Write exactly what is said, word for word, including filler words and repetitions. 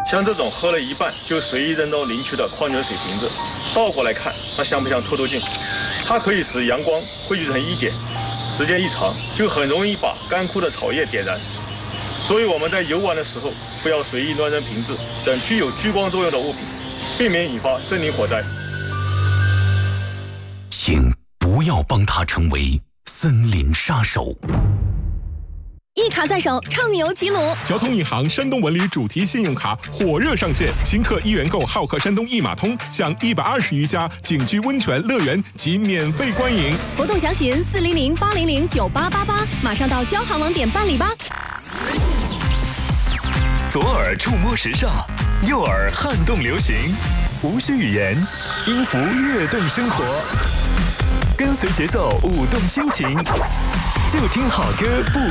像这种喝了一半就随意扔到林区的矿泉水瓶子，倒过来看，它像不像透透镜？它可以使阳光汇聚成一点，时间一长，就很容易把干枯的草叶点燃。所以我们在游玩的时候，不要随意乱扔瓶子等具有聚光作用的物品，避免引发森林火灾。 请不要帮他成为森林杀手。 一卡在手，畅游吉鲁。 交通银行山东文旅主题信用卡火热上线，新客一元购浩客山东一码通，享一百二十余家景区温泉乐园及免费观影。 活动详询四零零八零零九八八八，马上到交行网点办理吧。 左耳触摸时尚，右耳撼动流行，无需语言，音符跃动生活，跟随节奏舞动心情，就听好歌不。